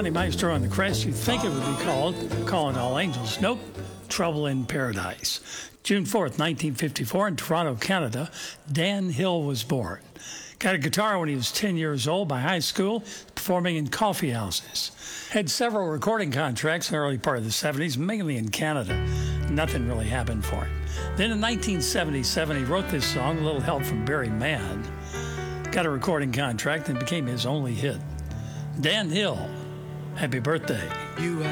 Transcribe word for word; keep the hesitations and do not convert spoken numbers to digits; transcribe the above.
Johnny Maestro and the Crest, you'd think it would be called Calling All Angels. Nope, Trouble in Paradise. June fourth, nineteen fifty-four, in Toronto, Canada, Dan Hill was born. Got a guitar when he was ten years old. By high school, performing in coffee houses. Had several recording contracts in the early part of the seventies, mainly in Canada. Nothing really happened for him. Then in nineteen seventy-seven, he wrote this song, A Little Help from Barry Mann. Got a recording contract and became his only hit. Dan Hill, happy birthday. You